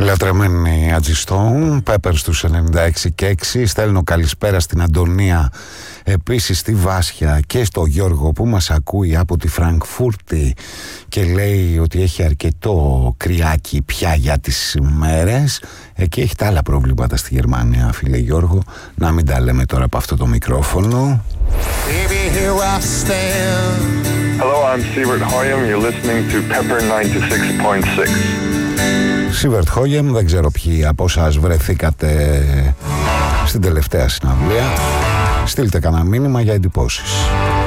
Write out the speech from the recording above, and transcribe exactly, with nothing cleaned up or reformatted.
Λατρεμένη Ατζιστόν, Πέπερ στους ενενήντα έξι και έξι. Στέλνω καλησπέρα στην Αντωνία, επίσης στη Βάσια και στο Γιώργο που μας ακούει από τη Φραγκφούρτη και λέει ότι έχει αρκετό κρυάκι πια για τις μέρες. Εκεί έχει τα άλλα προβλήματα στη Γερμανία, φίλε Γιώργο. Να μην τα λέμε τώρα από αυτό το μικρόφωνο. Hello, I'm Sievert Hoyam. You're listening to Pepper ninety-six point six. Sievert Hoyam, δεν ξέρω ποιοι από εσάς βρεθήκατε στην τελευταία συναυλία. Στείλτε κανένα μήνυμα για εντυπώσεις.